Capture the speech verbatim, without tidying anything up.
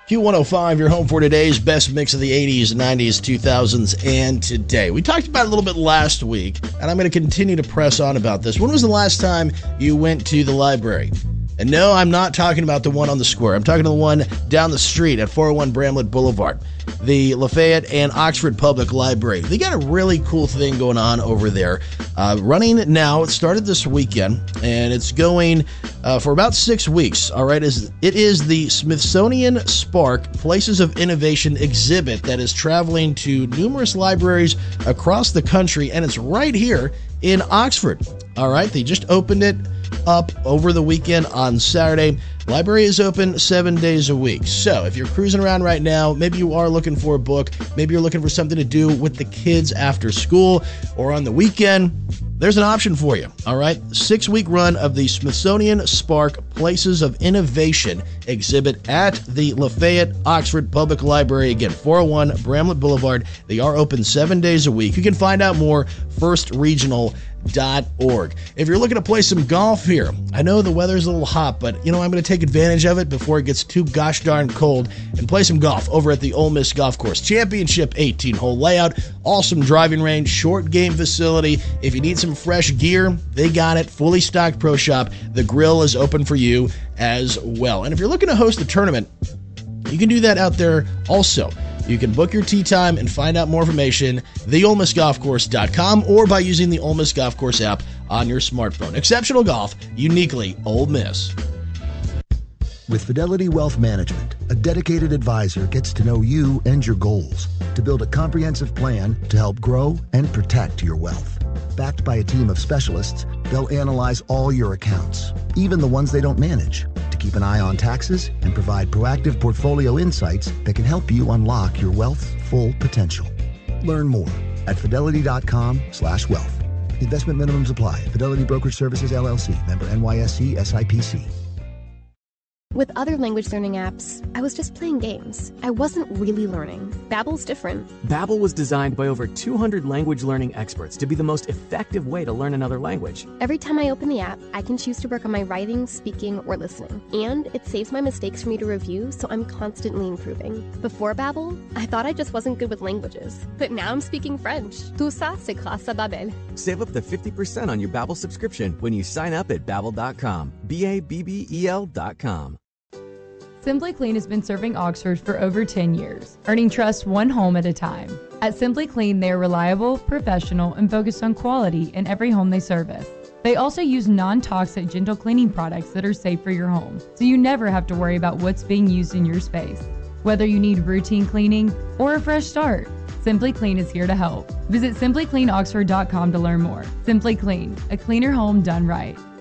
Q one oh five, your home for today's best mix of the eighties, nineties, two thousands, and today. We talked about it a little bit last week, and I'm going to continue to press on about this. When was the last time you went to the library? And no, I'm not talking about the one on the square. I'm talking to the one down the street at four oh one Bramlett Boulevard, the Lafayette and Oxford Public Library. They got a really cool thing going on over there. Uh, running now, it started this weekend, and it's going uh, for about six weeks. All right, it is the Smithsonian Spark Places of Innovation exhibit that is traveling to numerous libraries across the country, and it's right here in Oxford. All right, they just opened it up over the weekend on Saturday. Library is open seven days a week. So if you're cruising around right now, maybe you are looking for a book, maybe you're looking for something to do with the kids after school or on the weekend, there's an option for you. All right, six-week run of the Smithsonian Spark Places of Innovation exhibit at the Lafayette Oxford Public Library. Again, four oh one Bramlett Boulevard. They are open seven days a week. You can find out more, first regional dot org. If you're looking to play some golf here, I know the weather's a little hot, but you know, I'm going to take advantage of it before it gets too gosh darn cold and play some golf over at the Ole Miss Golf Course. Championship eighteen-hole layout, awesome driving range, short game facility. If you need some fresh gear, they got it. Fully stocked pro shop. The grill is open for you as well. And if you're looking to host a tournament, you can do that out there also. You can book your tee time and find out more information, the ole miss golf course dot com, or by using the Ole Miss Golf Course app on your smartphone. Exceptional golf, uniquely Ole Miss. With Fidelity Wealth Management, a dedicated advisor gets to know you and your goals to build a comprehensive plan to help grow and protect your wealth. Backed by a team of specialists, they'll analyze all your accounts, even the ones they don't manage, to keep an eye on taxes and provide proactive portfolio insights that can help you unlock your wealth's full potential. Learn more at fidelity.com slash wealth. Investment minimums apply. Fidelity Brokerage Services, L L C. Member N Y S E S I P C. With other language learning apps, I was just playing games. I wasn't really learning. Babbel's different. Babbel was designed by over two hundred language learning experts to be the most effective way to learn another language. Every time I open the app, I can choose to work on my writing, speaking, or listening. And it saves my mistakes for me to review, so I'm constantly improving. Before Babbel, I thought I just wasn't good with languages. But now I'm speaking French. Tout ça, c'est grâce à Babbel. Save up to fifty percent on your Babbel subscription when you sign up at babbel dot com. B A B B E L dot com. Simply Clean has been serving Oxford for over ten years, earning trust one home at a time. At Simply Clean, they are reliable, professional, and focused on quality in every home they service. They also use non-toxic gentle cleaning products that are safe for your home, so you never have to worry about what's being used in your space. Whether you need routine cleaning or a fresh start, Simply Clean is here to help. Visit simply clean oxford dot com to learn more. Simply Clean, a cleaner home done right.